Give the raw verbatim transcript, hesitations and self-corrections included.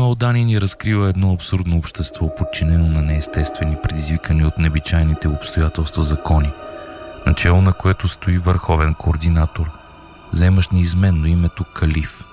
Алдани ни разкрива едно абсурдно общество, подчинено на неестествени, предизвикани от необичайните обстоятелства закони, начало на което стои върховен координатор, заемащ неизменно името Калиф.